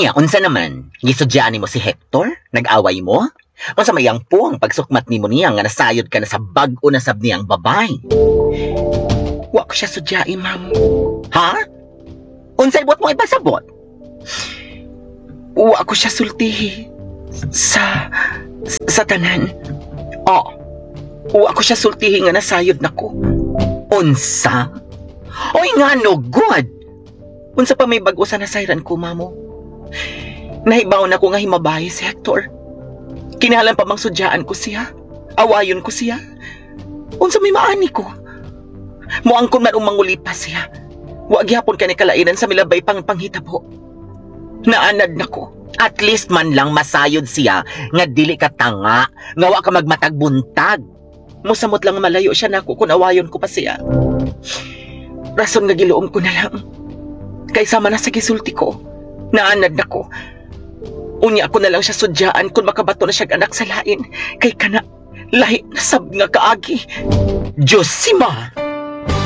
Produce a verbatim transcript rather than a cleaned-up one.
Unya, unsa naman? Gisudyaan mo si Hector? Nag-away mo? Unsa mayang po ang pagsukmat nimo niya nga nasayod ka na sa bag-o na sab niyang babay? Wa ko siya sudyai, ma'am. Ha? Unsay buot mo ipasabot? Wa ko siya sultihi sa sa tanan. Oh, wa ko siya sultihi nga nasayod nako. Unsa? Oy nga no, good. Unsa pa may bag-o sa nasayran ko, mamo? Nahibaw na ko nga himabayi si Hector. Kinahanglan pa mang sudyaan ko siya. Awayon ko siya. Unsa may maani ko? Muangkon man umanguli pa siya. Wa gyapon ka ni kalainan sa milabay pang panghitabo. Naanad nako. At least man lang masayod siya nga dili ka tanga, nga wa ka magmatag buntag. Musamot lang malayo siya nako kung awayon ko pa siya. Rason nga giluom ko na lang. Kaysa man na sa gisulti ko, naanad nako. Unya ako na lang siya sudyaan kung makabato na siya anak sa lain. Kay kana, lahi na sab nga kaagi. Diyos si ma!